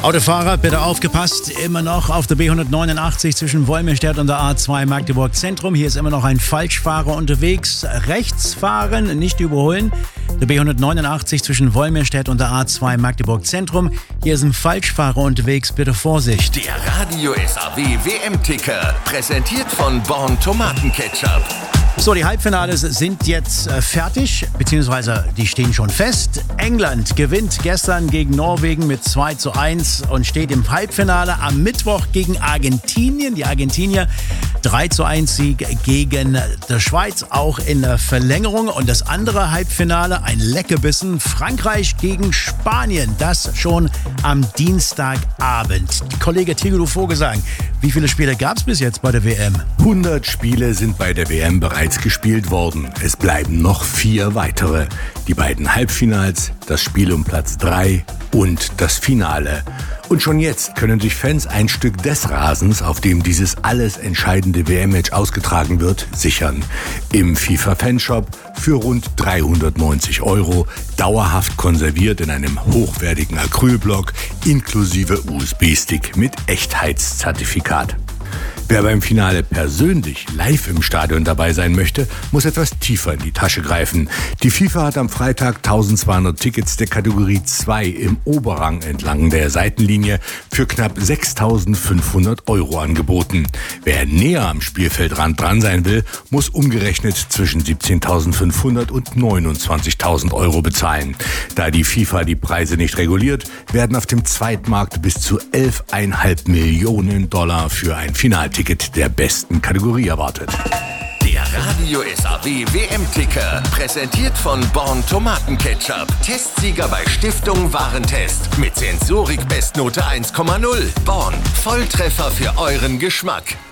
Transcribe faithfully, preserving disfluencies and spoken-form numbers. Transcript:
Autofahrer, bitte aufgepasst, immer noch auf der B hundertneunundachtzig zwischen Wolmirstedt und der A zwei Magdeburg Zentrum. Hier ist immer noch ein Falschfahrer unterwegs. Rechts fahren, nicht überholen. Der B hundertneunundachtzig zwischen Wolmirstedt und der A zwei Magdeburg Zentrum. Hier ist ein Falschfahrer unterwegs, bitte Vorsicht. Der Radio S A W W M-Ticker, präsentiert von Born Tomatenketchup. So, die Halbfinales sind jetzt äh, fertig, beziehungsweise die stehen schon fest. England gewinnt gestern gegen Norwegen mit zwei zu eins und steht im Halbfinale am Mittwoch gegen Argentinien. Die Argentinier drei zu eins Sieg gegen der Schweiz, auch in der Verlängerung. Und das andere Halbfinale, ein Leckerbissen, Frankreich gegen Spanien. Das schon am Dienstagabend. Kollege Thilo Vogelsang, wie viele Spiele gab es bis jetzt bei der W M? hundert Spiele sind bei der W M bereits gespielt worden. Es bleiben noch vier weitere. Die beiden Halbfinals, das Spiel um Platz drei und das Finale. Und schon jetzt können sich Fans ein Stück des Rasens, auf dem dieses alles entscheidende W M-Match ausgetragen wird, sichern. Im FIFA-Fanshop für rund dreihundertneunzig Euro, dauerhaft konserviert in einem hochwertigen Acrylblock, inklusive U S B-Stick mit Echtheitszertifikat. Wer beim Finale persönlich live im Stadion dabei sein möchte, muss etwas tiefer in die Tasche greifen. Die FIFA hat am Freitag eintausendzweihundert Tickets der Kategorie zwei im Oberrang entlang der Seitenlinie für knapp sechstausendfünfhundert Euro angeboten. Wer näher am Spielfeldrand dran sein will, muss umgerechnet zwischen siebzehntausendfünfhundert und neunundzwanzigtausend Euro bezahlen. Da die FIFA die Preise nicht reguliert, werden auf dem Zweitmarkt bis zu elf Komma fünf Millionen Dollar für ein Finalticket der besten Kategorie erwartet. Der Radio S A W W M-Ticker, präsentiert von Born Tomatenketchup. Testsieger bei Stiftung Warentest. Mit Sensorik Bestnote eins Komma null. Born, Volltreffer für euren Geschmack.